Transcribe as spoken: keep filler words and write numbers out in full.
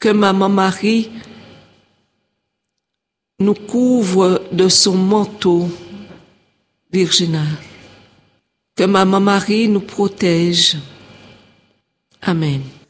Que Maman Marie nous couvre de son manteau virginal. Que Maman Marie nous protège. Amen.